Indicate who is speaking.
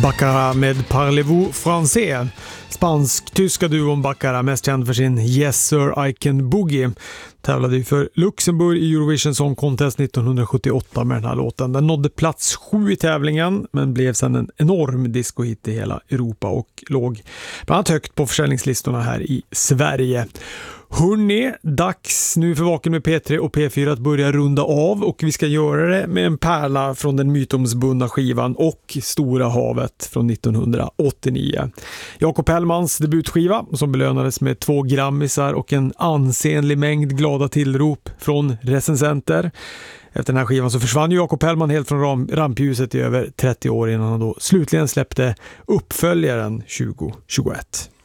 Speaker 1: Baccarat med Parlez-vous français. Spansk-tyska duon Baccarat, mest känd för sin Yes Sir I Can Boogie, tävlade ju för Luxemburg i Eurovision Song Contest 1978 med den här låten. Den nådde plats 7 i tävlingen men blev sedan en enorm discohit i hela Europa och låg bland annat högt på försäljningslistorna här i Sverige. Hörrni, dags nu för Vaken med P3 och P4 att börja runda av, och vi ska göra det med en pärla från den mytomsbundna skivan Och Stora havet från 1989. Jakob Hellmans debutskiva som belönades med 2 grammisar och en ansenlig mängd glada tillrop från recensenter. Efter den här skivan så försvann ju Jakob Hellman helt från rampljuset i över 30 år innan han då slutligen släppte uppföljaren 2021.